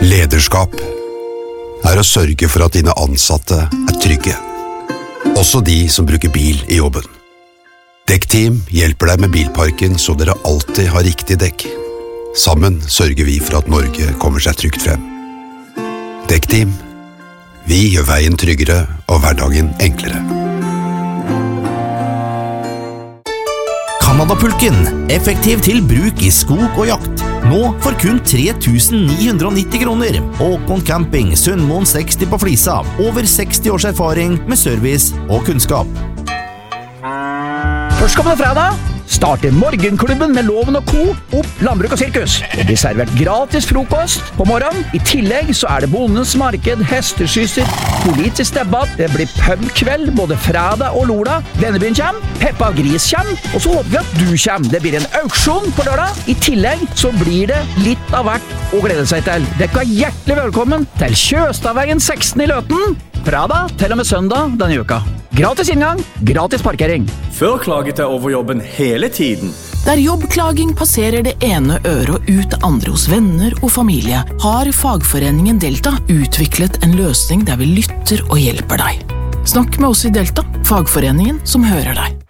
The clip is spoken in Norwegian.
Lederskap er å sørge for at dine ansatte er trygge. Også de som bruker bil i jobben. Dekkteam hjelper deg med bilparken så dere alltid har riktig dekk. Sammen sørger vi for at Norge kommer seg trygt frem. Dekkteam. Vi gjør veien tryggere og hverdagen enklere. Canadapulken, effektiv til bruk i skog og jakt. Nå for kun 3.990 kroner. Håkon Camping, Sundmoen 60 på Flisa. Over 60 års erfaring med service og kunnskap. Førstkommende fredag starter Morgenklubben med Loven og Co. opp Landbruk og Sirkus. Det blir servert gratis frokost på morgenen. I tillegg så er det Bondens marked, hesteskysser, politisk debatt. Det blir pubkveld både fredag og lørdag. Vennebyen kommer, Peppa Gris kommer, og så håper vi at du kommer. Det blir en auksjon på lørdag. I tillegg så blir det litt av hvert å glede seg til. Dere er hjertelig velkommen til Kjøstadveien 16 i Løten. Fredag til og med søndag denne uka. Gratis inngang, gratis parkering. Før klaget jeg over jobben hele tiden. Der jobbklaging passerer det ene øret og ut det andre hos venner og familie, har fagforeningen Delta utviklet en løsning der vi lytter og hjelper deg. Snakk med oss i Delta, fagforeningen som hører deg.